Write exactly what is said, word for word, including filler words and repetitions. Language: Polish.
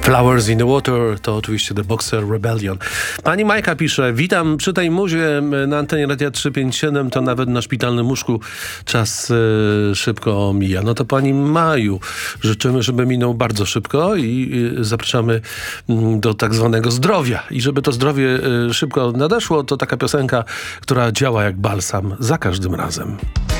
Flowers in the Water to oczywiście The Boxer Rebellion. Pani Majka pisze: witam, przy tej muzie na antenie Radia trzysta pięćdziesiąt siedem to nawet na szpitalnym łóżku czas y, szybko mija. No to pani Maju życzymy, żeby minął bardzo szybko i y, zapraszamy y, do tak zwanego zdrowia. I żeby to zdrowie y, szybko nadeszło, to taka piosenka, która działa jak balsam za każdym razem.